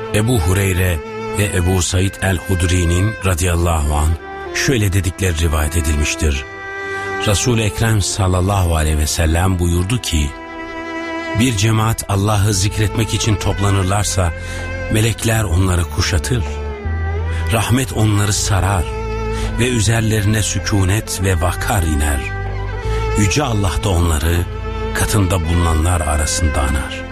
Ebu Hureyre ve Ebu Said el-Hudri'nin radıyallahu anh şöyle dedikleri rivayet edilmiştir. Resul-i Ekrem sallallahu aleyhi ve sellem buyurdu ki, bir cemaat Allah'ı zikretmek için toplanırlarsa melekler onları kuşatır, rahmet onları sarar ve üzerlerine sükunet ve vakar iner. Yüce Allah da onları katında bulunanlar arasında anar.